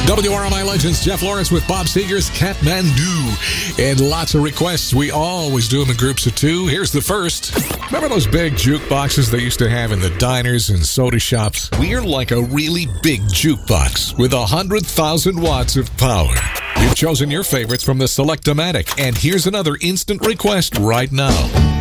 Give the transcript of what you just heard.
WRMI Legends, Jeff Lawrence with Bob Seger's Kathmandu. And lots of requests. We always do them in groups of two. Here's the first. Remember those big jukeboxes they used to have in the diners and soda shops? We're like a really big jukebox with 100,000 watts of power. You've chosen your favorites from the Select-O-Matic. And here's another instant request right now.